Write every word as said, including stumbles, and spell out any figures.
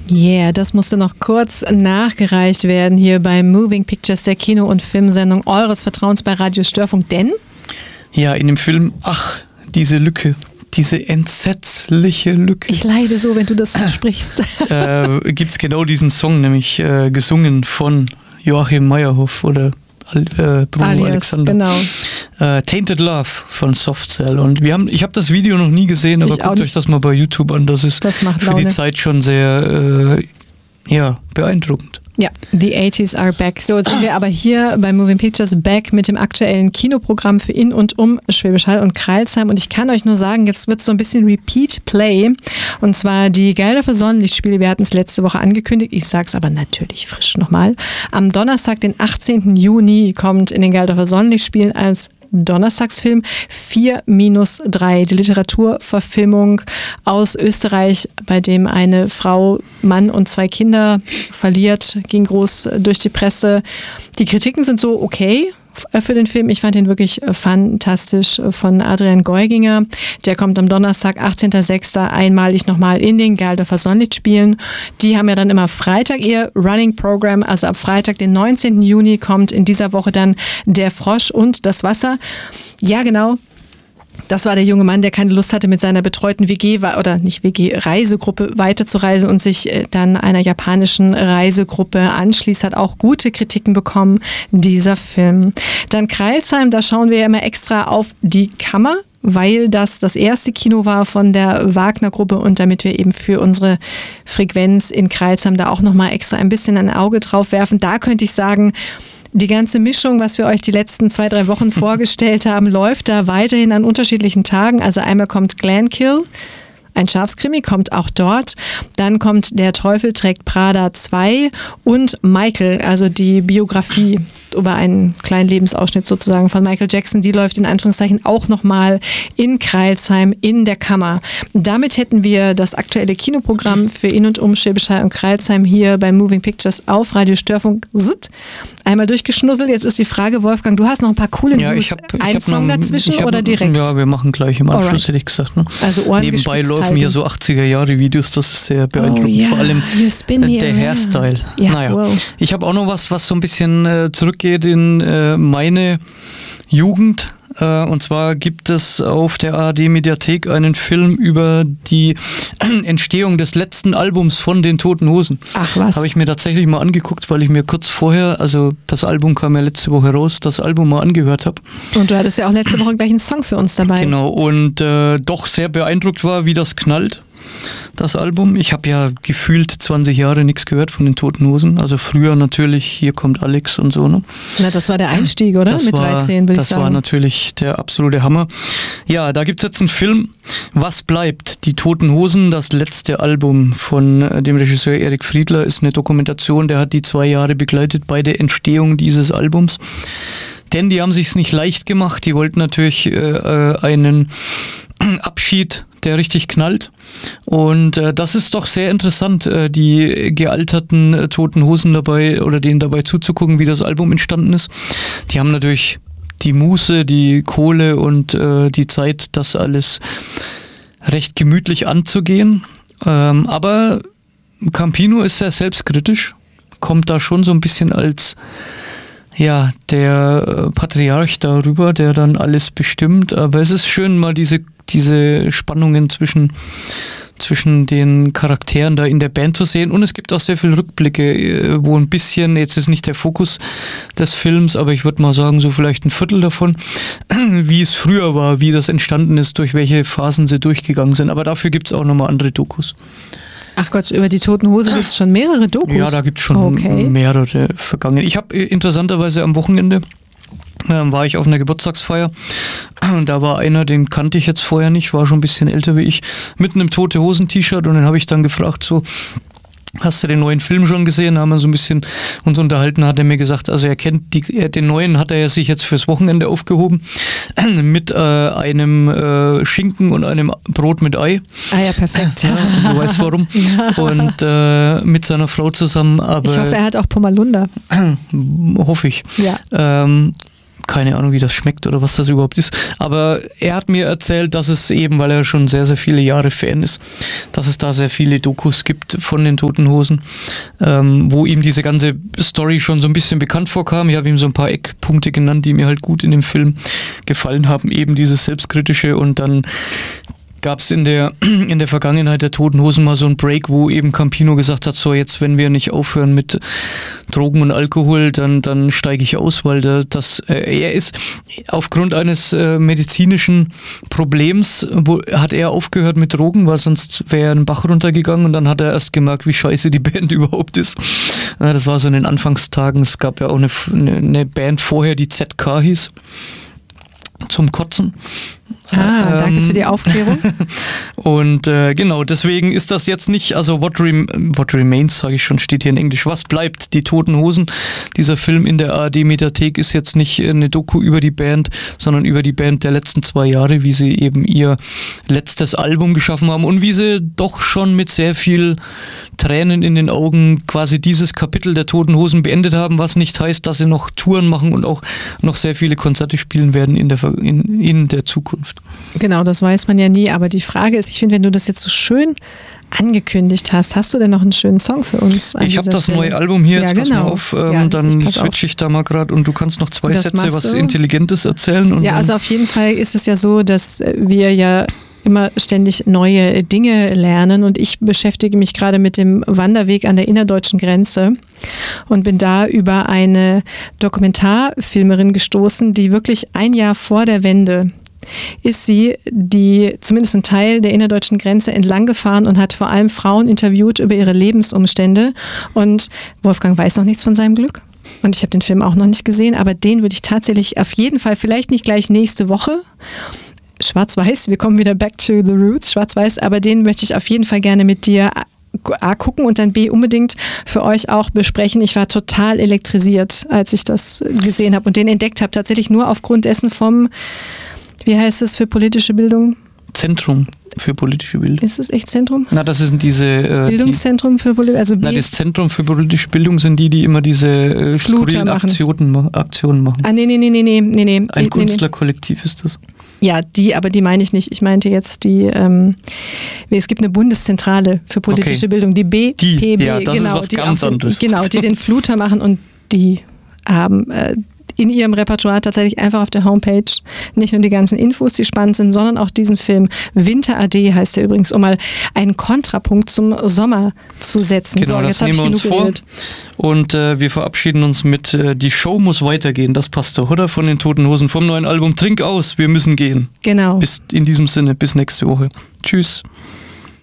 Yeah, das musste noch kurz nachgereicht werden hier bei Moving Pictures, der Kino- und Filmsendung eures Vertrauens bei Radio Störfunk. Denn? Ja, in dem Film, ach, diese Lücke. Diese entsetzliche Lücke. Ich leide so, wenn du das sprichst. Äh, gibt es genau diesen Song, nämlich äh, gesungen von Joachim Meyerhoff oder äh, Bruno Alias, Alexander. Genau. Äh, Tainted Love von Soft Cell. Und wir haben, ich habe das Video noch nie gesehen, aber Ich guckt euch das mal bei YouTube an. Das ist das macht für Laune. die Zeit schon sehr äh, ja, beeindruckend. Ja, the eighties are back. So, jetzt sind wir aber hier bei Moving Pictures back mit dem aktuellen Kinoprogramm für in und um Schwäbisch Hall und Crailsheim. Und ich kann euch nur sagen, jetzt wird so ein bisschen Repeat Play. Und zwar die Geildorfer Sonnenlichtspiele. Wir hatten es letzte Woche angekündigt. Ich sage es aber natürlich frisch nochmal. Am Donnerstag, den achtzehnten Juni, kommt in den Geildorfer Sonnenlichtspielen als Donnerstagsfilm vier minus drei, die Literaturverfilmung aus Österreich, bei dem eine Frau, Mann und zwei Kinder verliert, ging groß durch die Presse. Die Kritiken sind so okay für den Film. Ich fand ihn wirklich fantastisch, von Adrian Geuginger. Der kommt am Donnerstag, achtzehnten sechsten einmalig nochmal in den Geildorfer Sonnenlichtspielen. Die haben ja dann immer Freitag ihr Running Program. Also ab Freitag, den neunzehnten Juni, kommt in dieser Woche dann Der Frosch und das Wasser. Ja, genau. Das war der junge Mann, der keine Lust hatte, mit seiner betreuten W G oder nicht W G, Reisegruppe weiterzureisen und sich dann einer japanischen Reisegruppe anschließt. Hat auch gute Kritiken bekommen, dieser Film. Dann Crailsheim, da schauen wir ja immer extra auf die Kammer, weil das das erste Kino war von der Wagner-Gruppe und damit wir eben für unsere Frequenz in Crailsheim da auch nochmal extra ein bisschen ein Auge drauf werfen. Da könnte ich sagen, die ganze Mischung, was wir euch die letzten zwei, drei Wochen vorgestellt haben, läuft da weiterhin an unterschiedlichen Tagen. Also einmal kommt Glenkill, ein Schafskrimi, kommt auch dort. Dann kommt Der Teufel trägt Prada zwei und Michael, also die Biografie über einen kleinen Lebensausschnitt sozusagen von Michael Jackson. Die läuft in Anführungszeichen auch nochmal in Crailsheim in der Kammer. Damit hätten wir das aktuelle Kinoprogramm für in und um Schwäbisch Hall und Crailsheim hier bei Moving Pictures auf Radio Störfunk einmal durchgeschnusselt. Jetzt ist die Frage, Wolfgang, du hast noch ein paar coole ja, News. Ich hab, ein ich Song noch, dazwischen ich hab, oder direkt? Ja, wir machen gleich im Anschluss, Alright. hätte ich gesagt. Ne? Also Ohren Nebenbei laufen halten. hier so achtziger-Jahre-Videos, das ist sehr beeindruckend. Oh, yeah. Vor allem äh, der Hairstyle. Ja, naja. wow. Ich habe auch noch was, was so ein bisschen äh, zurückgeht in äh, meine Jugend. Äh, und zwar gibt es auf der A R D-Mediathek einen Film über die Entstehung des letzten Albums von den Toten Hosen. Ach was. Habe ich mir tatsächlich mal angeguckt, weil ich mir kurz vorher, also das Album kam ja letzte Woche raus, das Album mal angehört habe. Und du hattest ja auch letzte Woche gleich einen Song für uns dabei. Genau, und äh, doch sehr beeindruckt war, wie das knallt, das Album. Ich habe ja gefühlt zwanzig Jahre nichts gehört von den Toten Hosen. Also früher natürlich, Hier kommt Alex und so. Ne? Na, das war der Einstieg, oder? Das Mit war, dreizehn, würde ich das sagen. war natürlich der absolute Hammer. Ja, da gibt es jetzt einen Film, Was bleibt? Die Toten Hosen, das letzte Album von dem Regisseur Erik Friedler, ist eine Dokumentation, der hat die zwei Jahre begleitet bei der Entstehung dieses Albums. Denn die haben sich's nicht leicht gemacht. Die wollten natürlich äh, einen Abschied, der richtig knallt. Und äh, das ist doch sehr interessant, äh, die gealterten äh, Toten Hosen dabei oder denen dabei zuzugucken, wie das Album entstanden ist. Die haben natürlich die Muße, die Kohle und äh, die Zeit, das alles recht gemütlich anzugehen. Ähm, aber Campino ist sehr selbstkritisch, kommt da schon so ein bisschen als ja, der Patriarch darüber, der dann alles bestimmt. Aber es ist schön, mal diese, diese Spannungen zwischen, zwischen den Charakteren da in der Band zu sehen. Und es gibt auch sehr viele Rückblicke, wo ein bisschen, jetzt ist nicht der Fokus des Films, aber ich würde mal sagen, so vielleicht ein Viertel davon, wie es früher war, wie das entstanden ist, durch welche Phasen sie durchgegangen sind. Aber dafür gibt es auch nochmal andere Dokus. Ach Gott, über die Toten Hose gibt es schon mehrere Dokus? Ja, da gibt es schon okay. mehrere vergangen. Ich habe interessanterweise am Wochenende äh, war ich auf einer Geburtstagsfeier und da war einer, den kannte ich jetzt vorher nicht, war schon ein bisschen älter wie ich, mit einem Tote Hosen T-Shirt und den habe ich dann gefragt, so, hast du den neuen Film schon gesehen? Haben wir so ein bisschen uns unterhalten, hat er mir gesagt, also er kennt die, den neuen hat er sich jetzt fürs Wochenende aufgehoben mit äh, einem äh, Schinken und einem Brot mit Ei. Ah ja, perfekt. Ja, du weißt warum. Ja. Und äh, mit seiner Frau zusammen. Aber ich hoffe, er hat auch Pommerlunder. hoffe ich. Ja. Ähm, keine Ahnung, wie das schmeckt oder was das überhaupt ist. Aber er hat mir erzählt, dass es eben, weil er schon sehr, sehr viele Jahre Fan ist, dass es da sehr viele Dokus gibt von den Toten Hosen, ähm, wo ihm diese ganze Story schon so ein bisschen bekannt vorkam. Ich habe ihm so ein paar Eckpunkte genannt, die mir halt gut in dem Film gefallen haben. Eben dieses Selbstkritische und dann gab es in der, in der Vergangenheit der Toten Hosen mal so einen Break, wo eben Campino gesagt hat, so jetzt, wenn wir nicht aufhören mit Drogen und Alkohol, dann, dann steige ich aus, weil der, das, äh, er ist aufgrund eines äh, medizinischen Problems, wo, hat er aufgehört mit Drogen, weil sonst wäre er einen Bach runtergegangen und dann hat er erst gemerkt, wie scheiße die Band überhaupt ist. Ja, das war so in den Anfangstagen, es gab ja auch eine, eine Band vorher, die Z K hieß, zum Kotzen. Ah, danke für die Aufklärung. Und äh, genau, deswegen ist das jetzt nicht, also What, rem- what Remains, sage ich schon, steht hier in Englisch, was bleibt, die Toten Hosen. Dieser Film in der A R D-Mediathek ist jetzt nicht eine Doku über die Band, sondern über die Band der letzten zwei Jahre, wie sie eben ihr letztes Album geschaffen haben und wie sie doch schon mit sehr viel Tränen in den Augen quasi dieses Kapitel der Toten Hosen beendet haben, was nicht heißt, dass sie noch Touren machen und auch noch sehr viele Konzerte spielen werden in der, in, in der Zukunft. Genau, das weiß man ja nie, aber die Frage ist, ich finde, wenn du das jetzt so schön angekündigt hast, hast du denn noch einen schönen Song für uns? Ich habe das Stelle? neue Album hier, ja, jetzt pass genau. mal auf, ähm, ja, dann ich switch ich da mal gerade und du kannst noch zwei das Sätze was du? Intelligentes erzählen. Und ja, also auf jeden Fall ist es ja so, dass wir ja immer ständig neue Dinge lernen und ich beschäftige mich gerade mit dem Wanderweg an der innerdeutschen Grenze und bin da über eine Dokumentarfilmerin gestoßen, die wirklich ein Jahr vor der Wende ist sie, die zumindest einen Teil der innerdeutschen Grenze entlang gefahren und hat vor allem Frauen interviewt über ihre Lebensumstände und Wolfgang weiß noch nichts von seinem Glück. Und ich habe den Film auch noch nicht gesehen, aber den würde ich tatsächlich auf jeden Fall, vielleicht nicht gleich nächste Woche, schwarz-weiß, wir kommen wieder back to the roots, schwarz-weiß, aber den möchte ich auf jeden Fall gerne mit dir A gucken und dann B unbedingt für euch auch besprechen. Ich war total elektrisiert, als ich das gesehen habe und den entdeckt habe, tatsächlich nur aufgrund dessen vom, wie heißt es für politische Bildung? Zentrum für politische Bildung. Ist es echt Zentrum? Na, das sind diese... Äh, Bildungszentrum die, für politische also Na, das Zentrum für politische Bildung sind die, die immer diese äh, skurrilen Aktionen, Aktionen machen. Ah, nee, nee, nee, nee, nee, nee. Ein nee, Künstlerkollektiv ist das. Ja, die, aber die meine ich nicht. Ich meinte jetzt die, ähm, es gibt eine Bundeszentrale für politische okay. Bildung, die B P B. Die, ja, das genau, ist was die ganz den, anderes. Genau, die den Fluter machen und die haben äh, in ihrem Repertoire tatsächlich einfach auf der Homepage nicht nur die ganzen Infos, die spannend sind, sondern auch diesen Film. Winter A D heißt der übrigens, um mal einen Kontrapunkt zum Sommer zu setzen. Genau, so, das nehmen wir uns vor. Und äh, wir verabschieden uns mit äh, Die Show muss weitergehen. Das passt doch, oder? Von den Toten Hosen vom neuen Album Trink aus, wir müssen gehen. Genau. Bis in diesem Sinne, bis nächste Woche. Tschüss.